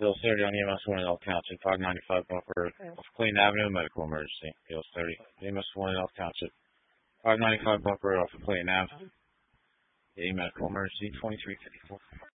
Bill 30 on EMS 1 in Elk Township, 595 bumper off Clayton Avenue, medical emergency. Bill 30, EMS 1 in Elk Township, 595 bumper off Clayton Avenue, medical emergency, 2354.